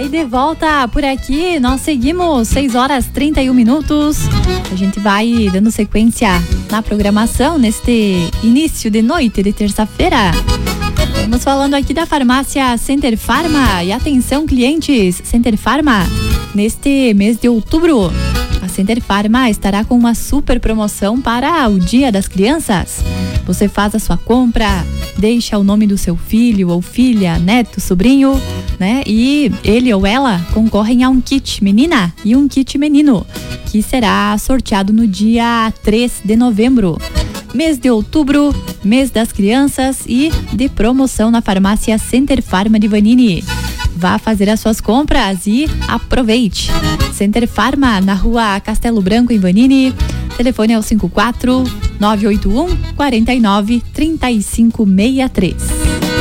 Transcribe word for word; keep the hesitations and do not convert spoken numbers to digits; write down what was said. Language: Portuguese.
E de volta por aqui, nós seguimos seis horas e trinta e um minutos. A gente vai dando sequência na programação neste início de noite de terça-feira. Estamos falando aqui da farmácia Center Pharma. E atenção, clientes, Center Pharma, neste mês de outubro, a Center Pharma estará com uma super promoção para o Dia das Crianças. Você faz a sua compra, deixa o nome do seu filho ou filha, neto, sobrinho, né? E ele ou ela concorrem a um kit menina e um kit menino, que será sorteado no dia três de novembro. Mês de outubro, mês das crianças e de promoção na farmácia Center Pharma de Vanini. Vá fazer as suas compras e aproveite. Center Pharma, na rua Castelo Branco, em Vanini. Telefone é o cinco quatro nove oito um, quatro nove, três cinco seis três.